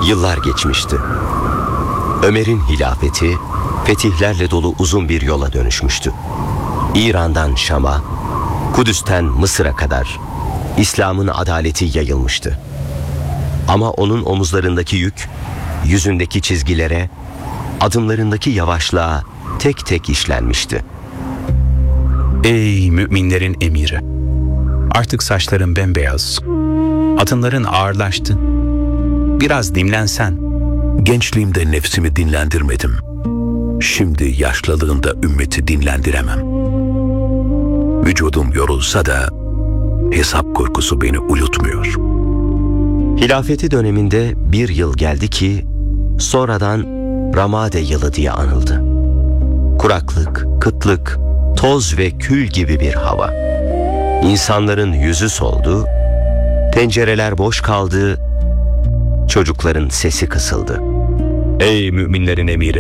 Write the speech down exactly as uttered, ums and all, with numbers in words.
Yıllar geçmişti. Ömer'in hilafeti fetihlerle dolu uzun bir yola dönüşmüştü. İran'dan Şam'a, Kudüs'ten Mısır'a kadar İslam'ın adaleti yayılmıştı. Ama onun omuzlarındaki yük, yüzündeki çizgilere, adımlarındaki yavaşlığa tek tek işlenmişti. Ey müminlerin emiri! Artık saçların bembeyaz, adımların ağırlaştı. Biraz dinlensen. Gençliğimde nefsimi dinlendirmedim. Şimdi yaşlılığımda ümmeti dinlendiremem. Vücudum yorulsa da hesap korkusu beni uyutmuyor. Hilafeti döneminde bir yıl geldi ki sonradan Ramade yılı diye anıldı. Kuraklık, kıtlık, toz ve kül gibi bir hava. İnsanların yüzü soldu, tencereler boş kaldı, çocukların sesi kısıldı. Ey müminlerin emiri!